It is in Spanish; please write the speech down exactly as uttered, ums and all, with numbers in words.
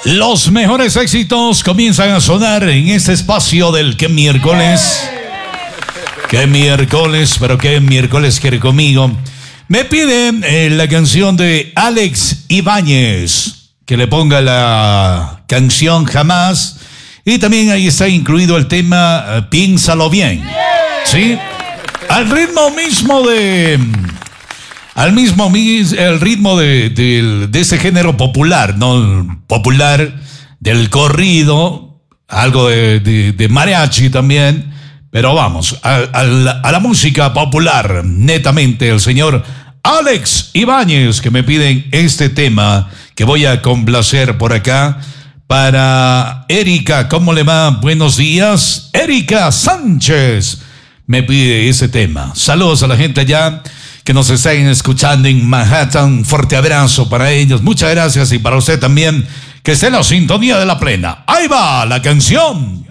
Los mejores éxitos comienzan a sonar en este espacio del ¿Qué miércoles? ¿Qué miércoles? Pero ¿qué miércoles quiere conmigo? Me piden eh, la canción de Alex Ibáñez, que le ponga la canción Jamás. Y también ahí está incluido el tema eh, Piénsalo bien. ¿Sí? Al ritmo mismo de... Al mismo el ritmo de, de, de ese género popular, ¿no? Popular, del corrido, algo de, de, de mariachi también. Pero vamos, a, a, la, a la música popular, netamente, el señor Alex Ibáñez, que me piden este tema que voy a complacer por acá. Para Erika, ¿cómo le va? Buenos días. Erika Sánchez me pide ese tema. Saludos a la gente allá que nos están escuchando en Manhattan. Fuerte abrazo para ellos. Muchas gracias y para usted también, que esté en la sintonía de la plena. Ahí va la canción.